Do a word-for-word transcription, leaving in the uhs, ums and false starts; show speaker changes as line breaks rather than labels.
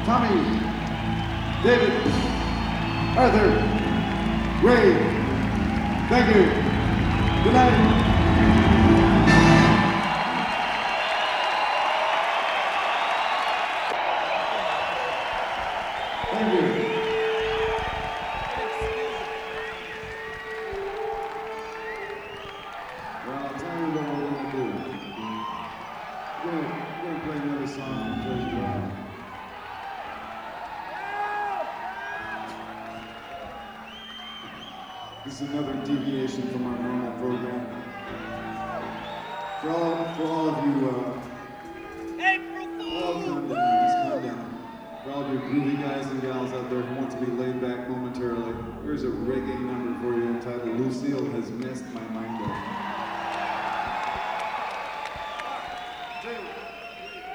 Tommy, David, Arthur, Ray. Thank you. Good night. Thank you. Well, I'll tell you what we're going to do. We're going we're going to play another song from George Brown. This is another deviation from our normal program. For all, for all of you uh,